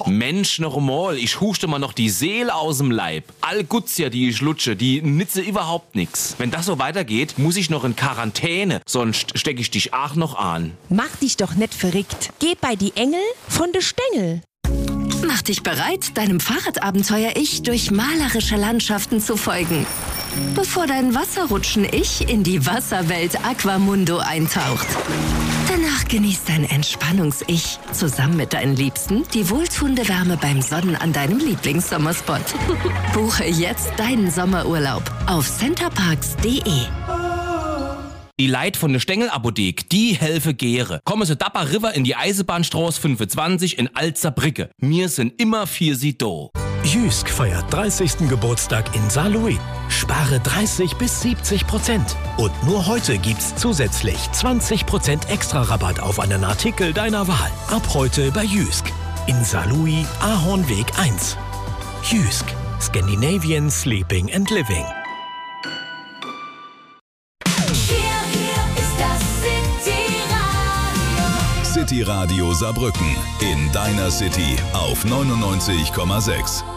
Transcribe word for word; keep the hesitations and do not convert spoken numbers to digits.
Mensch, noch einmal, ich huste mal noch die Seele aus dem Leib. All Gutzia, die ich lutsche, die nütze überhaupt nix. Wenn das so weitergeht, muss ich noch in Quarantäne, sonst steck ich dich auch noch an. Mach dich doch nicht verrückt. Geh bei die Engel von de Stängel. Mach dich bereit, deinem Fahrradabenteuer-Ich durch malerische Landschaften zu folgen. Bevor dein Wasserrutschen-Ich in die Wasserwelt Aquamundo eintaucht. Danach genießt dein Entspannungs-Ich zusammen mit deinen Liebsten die wohltuende Wärme beim Sonnen an deinem Lieblingssommerspot. Buche jetzt deinen Sommerurlaub auf centerparks punkt de. Die Leit von der Stängelapothek, die helfe Gere. Komme sie Dapper River in die Eisenbahnstraße fünfundzwanzig in Alzerbrücke. Mir sind immer für sie do. Jysk feiert dreißigsten Geburtstag in Saarlouis. Spare dreißig bis siebzig Prozent. Und nur heute gibt's zusätzlich zwanzig Prozent extra Rabatt auf einen Artikel deiner Wahl. Ab heute bei Jysk. In Saarlouis, Ahornweg eins. Jysk. Scandinavian Sleeping and Living. City Radio Saarbrücken. In deiner City auf neunundneunzig Komma sechs.